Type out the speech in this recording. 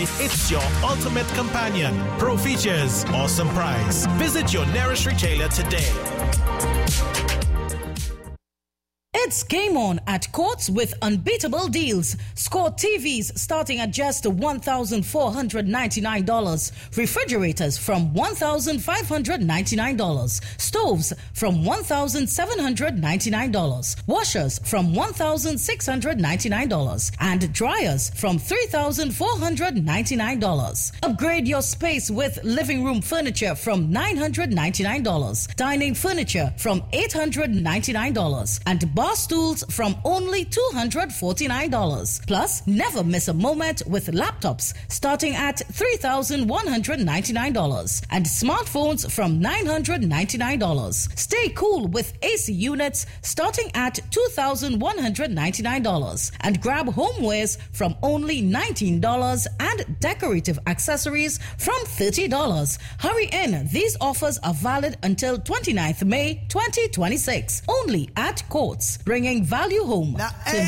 ride, it's your ultimate companion. Pro features, awesome price. Visit your nearest retailer today. It's game on at Courts with unbeatable deals. Score TVs starting at just $1,499. Refrigerators from $1,599. Stoves from $1,799. Washers from $1,699. And dryers from $3,499. Upgrade your space with living room furniture from $999. Dining furniture from $899. And bar stools from only $249. Plus, never miss a moment with laptops starting at $3,199 and smartphones from $999. Stay cool with AC units starting at $2,199 and grab homewares from only $19 and decorative accessories from $30. Hurry in. These offers are valid until 29th May 2026. Only at Courts. Bringing value home.